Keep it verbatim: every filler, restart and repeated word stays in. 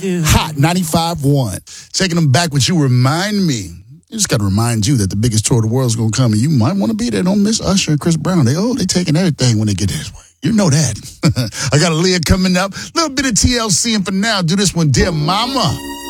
Hot ninety-five point one. Taking them back what you remind me. You just got to remind you that the biggest tour of the world is going to come, and you might want to be there. Don't miss Usher and Chris Brown. They, oh, they taking everything when they get this way. You know that. I got Aaliyah coming up. A little bit of T L C, and for now, do this one, Dear Mama.